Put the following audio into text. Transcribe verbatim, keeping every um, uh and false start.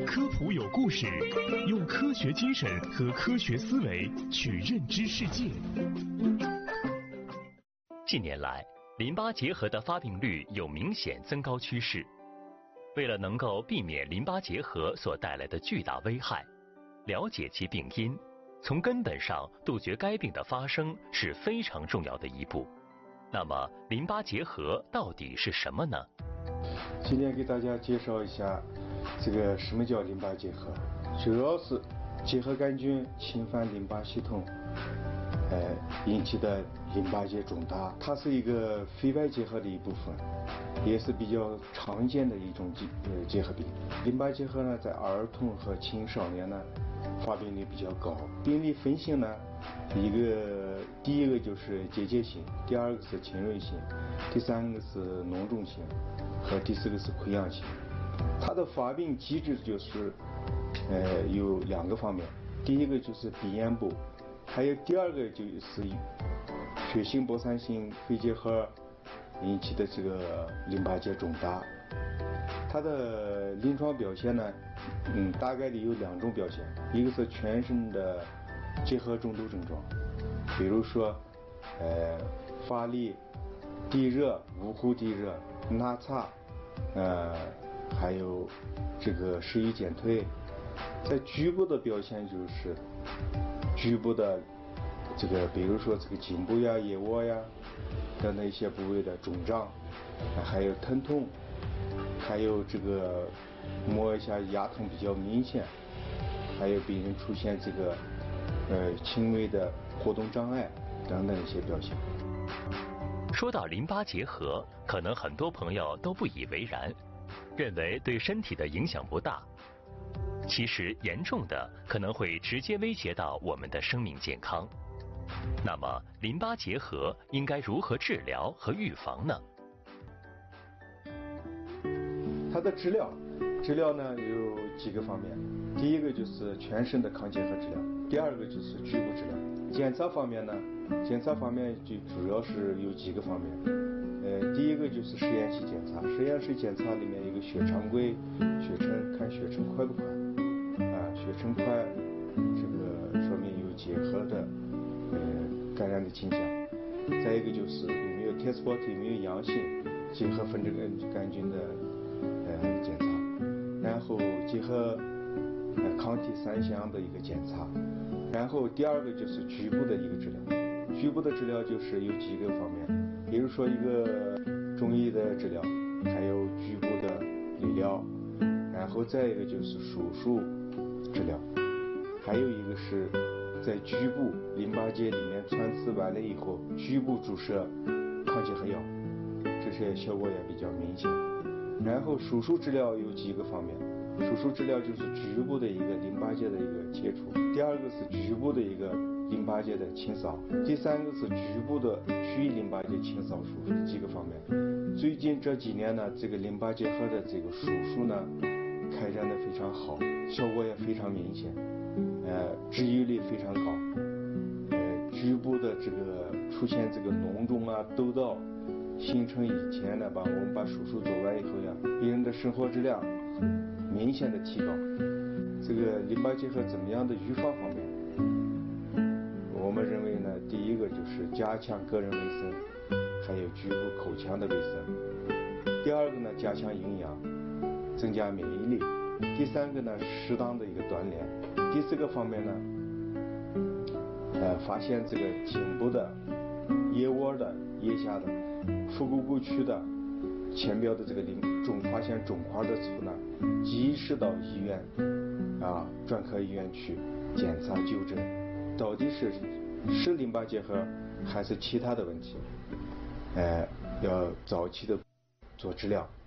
科普有故事，用科学精神和科学思维去认知世界。 近年来，淋巴结核的发病率有明显增高趋势。为了能够避免淋巴结核所带来的巨大危害，了解其病因，从根本上杜绝该病的发生是非常重要的一步。那么，淋巴结核到底是什么呢？ 今天给大家介绍一下这个什么叫淋巴结核，主要是结核杆菌侵犯淋巴系统，呃引起的淋巴结肿大，它是一个肺外结核的一部分，也是比较常见的一种结呃结核病。淋巴结核呢，在儿童和青少年呢发病率比较高。病理分型呢，一个第一个就是结节型，第二个是浸润型，第三个是脓肿型，和第四个是溃疡型。它的发病机制就是呃有两个方面，第一个就是鼻咽部，还有第二个就是血性播散性肺结核引起的这个淋巴结肿大。它的临床表现呢，嗯，大概的有两种表现，一个是全身的结核中毒症状，比如说，呃，发力、地热、无呼地热、纳擦，呃，还有这个食欲减退。在局部的表现就是局部的这个，比如说这个颈部呀、腋窝呀等等一些部位的肿胀，还有疼痛，还有这个摸一下牙痛比较明显，还有病人出现这个呃轻微的活动障碍等等一些表现。 说到淋巴结核，可能很多朋友都不以为然，认为对身体的影响不大。其实严重的可能会直接威胁到我们的生命健康。那么淋巴结核应该如何治疗和预防呢？ 它的治疗，治疗呢有几个方面，第一个就是全身的抗结核治疗，第二个就是局部治疗。检查方面呢，检查方面就主要是有几个方面，呃，第一个就是实验室检查，实验室检查里面有个血常规、血沉，看血沉快不快，啊，血沉快，这个说明有结核的呃感染的倾向。再一个就是有没有 T S P O T 有没有阳性结核分支杆菌的呃检查，然后结合呃抗体三项的一个检查，然后第二个就是局部的一个治疗。局部的治疗就是有几个方面，比如说一个中医的治疗，还有局部的理疗，然后再一个就是手术治疗，还有一个是在局部淋巴结里面穿刺完了以后，局部注射抗结核药，这些效果也比较明显。然后手术治疗有几个方面，手术治疗就是局部的一个淋巴结的一个切除，第二个是局部的一个淋巴结的清扫，第三个是局部的区域淋巴结清扫手术，几个方面。最近这几年呢，这个淋巴结核的这个手术呢开展的非常好，效果也非常明显，呃，治愈率非常高。呃，局部的这个出现这个脓肿啊、痘痘形成以前呢，把我们把手术做完以后呀，病人的生活质量明显的提高。这个淋巴结核怎么样的预防方面，我们认为呢，第一个就是加强个人卫生，还有局部口腔的卫生。第二个呢，加强营养，增加免疫力。第三个呢，适当的一个锻炼。第四个方面呢，呃，发现这个颈部的、腋窝的、腋下的、腹股沟区的、前标的这个淋肿，发现肿块的时候呢，及时到医院啊，专科医院去检查纠正，到底是是淋巴结核还是其他的问题，呃，要早期的做治疗。